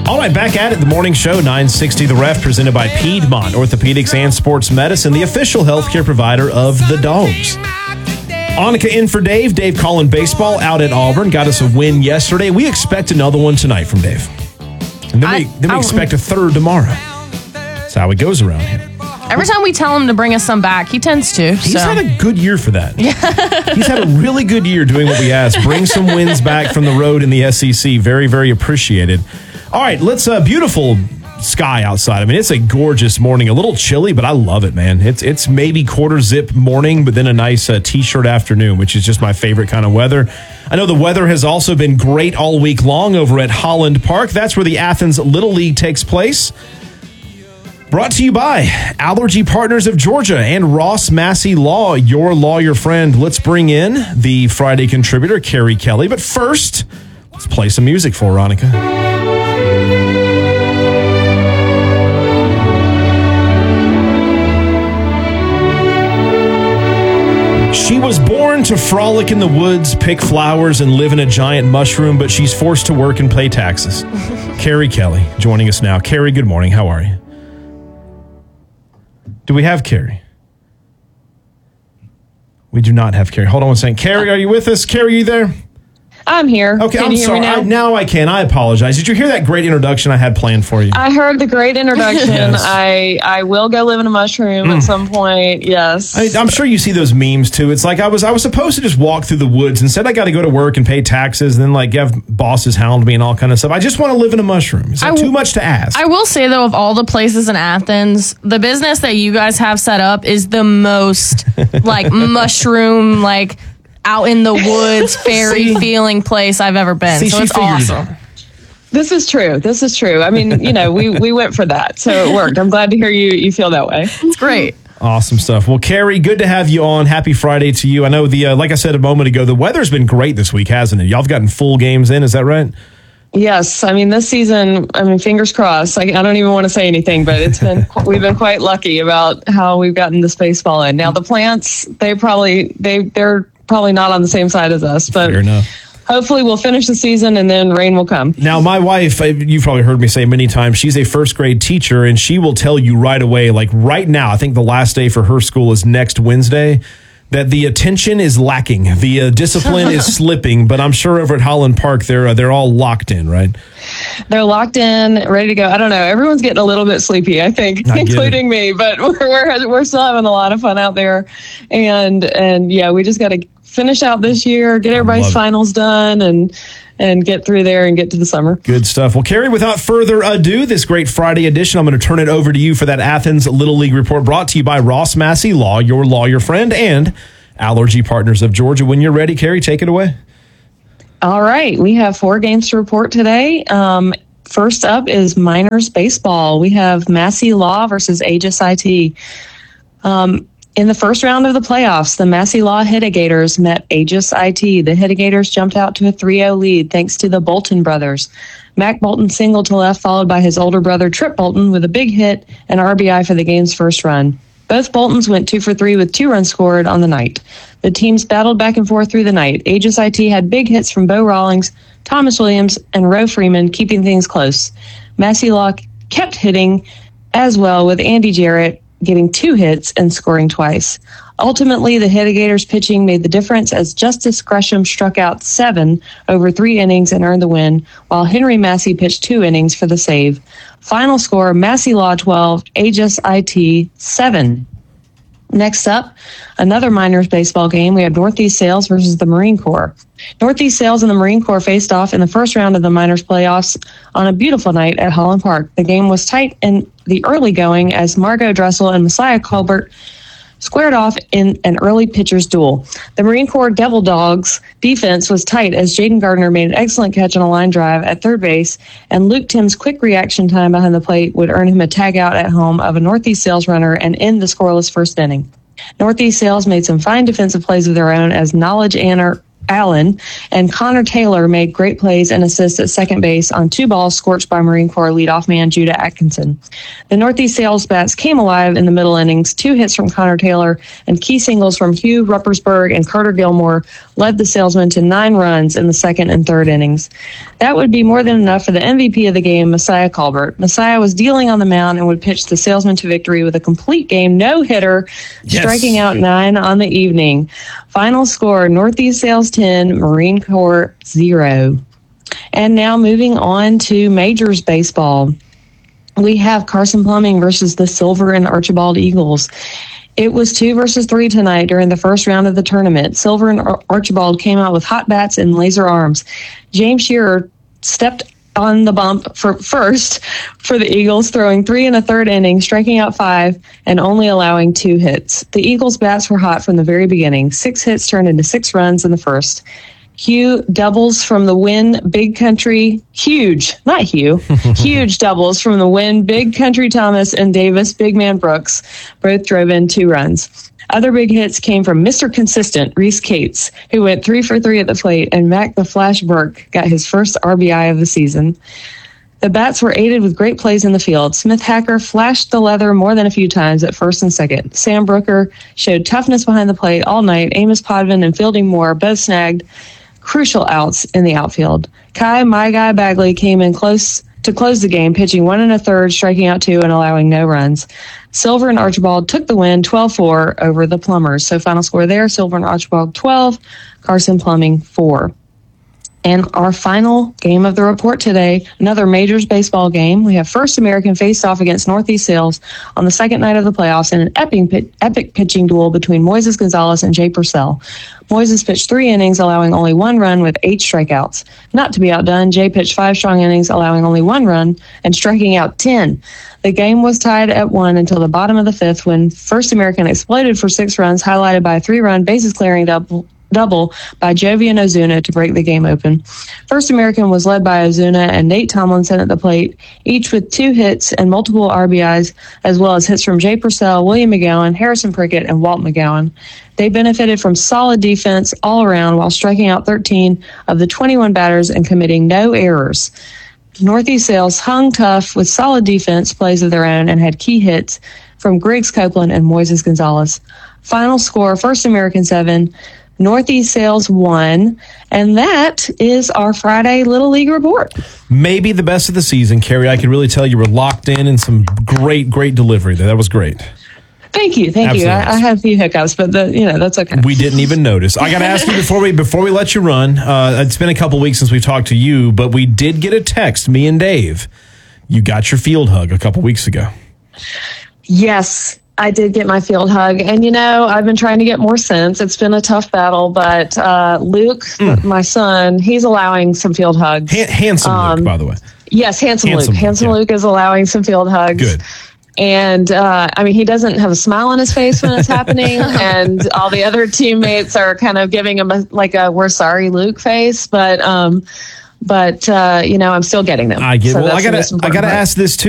All right, back at it. The morning show, 960 The Ref, presented by Piedmont Orthopedics and Sports Medicine, the official healthcare provider of the Dogs. Annika in for Dave. Dave calling baseball out at Auburn. Got us a win yesterday. We expect another one tonight from Dave. And then we expect a third tomorrow. That's how it goes around here. Every time we tell him to bring us some back, he tends to. He's had a good year for that. He's had a really good year doing what we asked. Bring some wins back from the road in the SEC. Very, very appreciated. All right, let's beautiful sky outside. I mean, it's a gorgeous morning. A little chilly, but I love it, man. It's maybe quarter zip morning, but then a nice t-shirt afternoon, which is just my favorite kind of weather. I know the weather has also been great all week long over at Holland Park. That's where the Athens Little League takes place. Brought to you by Allergy Partners of Georgia and Ross Massey Law, your lawyer friend. Let's bring in the Friday contributor, Carrie Kelly. But first, let's play some music for Veronica. She was born to frolic in the woods, pick flowers, and live in a giant mushroom, but she's forced to work and pay taxes. Carrie Kelly joining us now. Carrie, good morning. How are you? Do we have Carrie? We do not have Carrie. Hold on one second. Carrie, are you with us? Carrie, are you there? I'm here. Okay, Can I'm sorry. Now I can. I apologize. Did you hear that great introduction I had planned for you? I heard the great introduction. Yes. I will go live in a mushroom at some point. Yes. I'm sure you see those memes too. It's like I was supposed to just walk through the woods. Instead, I got to go to work and pay taxes, and then like have bosses hound me and all kind of stuff. I just want to live in a mushroom. Is that too much to ask? I will say though, of all the places in Athens, the business that you guys have set up is the most like mushroom like. Out in the woods, fairy feeling place I've ever been. So it's awesome. This is true. I mean, we went for that, so it worked. I'm glad to hear you feel that way. It's great. Awesome stuff. Well, Carrie, good to have you on. Happy Friday to you. I know like I said a moment ago, the weather's been great this week, hasn't it? Y'all have gotten full games in. Is that right? Yes. I mean, this season, fingers crossed. I don't even want to say anything, but we've been quite lucky about how we've gotten this baseball in. Now, the plants, they're probably not on the same side as us, but fair enough. Hopefully we'll finish the season and then rain will come. Now, my wife, you've probably heard me say many times, she's a first grade teacher, and she will tell you right away, like right now, I think the last day for her school is next Wednesday, that the attention is lacking. The discipline is slipping, but I'm sure over at Holland Park, they're all locked in, right? They're locked in, ready to go. I don't know. Everyone's getting a little bit sleepy, I think, including me, but we're still having a lot of fun out there. And yeah, we just got to finish out this year, get everybody's finals done, and get through there and get to the summer. Good stuff. Well, Carrie, without further ado, this great Friday edition, I'm going to turn it over to you for that Athens Little League report brought to you by Ross Massey Law, your lawyer friend, and Allergy Partners of Georgia. When you're ready, Carrie, take it away. All right. We have 4 games to report today. First up is Miners Baseball. We have Massey Law versus Aegis IT. In the first round of the playoffs, the Massey Law Hittigators met Aegis IT. The Hittigators jumped out to a 3-0 lead thanks to the Bolton brothers. Mac Bolton singled to left, followed by his older brother Trip Bolton with a big hit and RBI for the game's first run. Both Boltons went 2 for 3 with 2 runs scored on the night. The teams battled back and forth through the night. Aegis IT had big hits from Bo Rawlings, Thomas Williams, and Roe Freeman, keeping things close. Massey Law kept hitting as well, with Andy Jarrett getting 2 hits and scoring twice. Ultimately, the Hittigators pitching made the difference as Justice Gresham struck out 7 over 3 innings and earned the win, while Henry Massey pitched 2 innings for the save. Final score, Massey Law 12, Aegis IT 7. Next up, another Miners baseball game. We have Northeast Sales versus the Marine Corps. Northeast Sales and the Marine Corps faced off in the first round of the Miners playoffs on a beautiful night at Holland Park. The game was tight in the early going as Margot Dressel and Messiah Colbert squared off in an early pitcher's duel. The Marine Corps Devil Dogs defense was tight as Jaden Gardner made an excellent catch on a line drive at third base, and Luke Tim's quick reaction time behind the plate would earn him a tag out at home of a Northeast Sales runner and end the scoreless first inning. Northeast Sales made some fine defensive plays of their own as Knowledge Allen and Connor Taylor made great plays and assists at second base on 2 balls scorched by Marine Corps leadoff man Judah Atkinson. The Northeast Sales bats came alive in the middle innings. 2 hits from Connor Taylor and key singles from Hugh Ruppersberg and Carter Gilmore led the Salesmen to 9 runs in the second and third innings. That would be more than enough for the MVP of the game, Messiah Colbert. Messiah was dealing on the mound and would pitch the Salesmen to victory with a complete game no-hitter, striking out 9 on the evening. Final score, Northeast Sales 10, Marine Corps 0. And now moving on to Majors Baseball. We have Carson Plumbing versus the Silver and Archibald Eagles. It was 2 versus 3 tonight during the first round of the tournament. Silver and Archibald came out with hot bats and laser arms. James Shearer stepped on the bump for the Eagles, throwing 3 in the third inning, striking out 5, and only allowing 2 hits. The Eagles' bats were hot from the very beginning. 6 hits turned into 6 runs in the first. Hugh doubles from the win, Big Country, huge doubles from the win, Big Country Thomas and Davis, Big Man Brooks, both drove in 2 runs. Other big hits came from Mr. Consistent, Reese Cates, who went 3 for 3 at the plate, and Mac the Flash Burke got his first RBI of the season. The bats were aided with great plays in the field. Smith Hacker flashed the leather more than a few times at first and second. Sam Brooker showed toughness behind the plate all night. Amos Podvin and Fielding Moore both snagged crucial outs in the outfield. Kai My Guy Bagley came in close to close the game, pitching 1 1/3, striking out 2 and allowing no runs. Silver and Archibald took the win 12-4 over the Plumbers. So final score there, Silver and Archibald 12, Carson Plumbing 4. And our final game of the report today, another Majors Baseball game. We have First American faced off against Northeast Sales on the second night of the playoffs in an epic pitching duel between Moises Gonzalez and Jay Purcell. Moises pitched 3 innings, allowing only 1 run with 8 strikeouts. Not to be outdone, Jay pitched 5 strong innings, allowing only 1 run and striking out 10. The game was tied at 1 until the bottom of the 5th when First American exploded for 6 runs, highlighted by a 3-run bases clearing double by Jovian Ozuna to break the game open. First American was led by Ozuna and Nate Tomlinson at the plate, each with 2 hits and multiple RBIs, as well as hits from Jay Purcell, William McGowan, Harrison Prickett, and Walt McGowan. They benefited from solid defense all around while striking out 13 of the 21 batters and committing no errors. Northeast Sales hung tough with solid defense plays of their own and had key hits from Griggs Copeland and Moises Gonzalez. Final score, First American 7, Northeast Sales 1, and that is our Friday Little League report. Maybe the best of the season, Carrie. I could really tell you were locked in and some great delivery there. That was great. Thank you. I had a few hiccups, but that's okay. We didn't even notice. I got to ask you before we let you run. It's been a couple weeks since we talked to you, but we did get a text, me and Dave. You got your field hug a couple weeks ago. Yes, I did get my field hug. And, I've been trying to get more since. It's been a tough battle, but Luke, my son, he's allowing some field hugs. Handsome Luke, by the way. Yes, handsome Luke. Handsome Luke is allowing some field hugs. Good. And, he doesn't have a smile on his face when it's happening. And all the other teammates are kind of giving him a we're sorry, Luke face. But I'm still getting them. I got to ask this, too.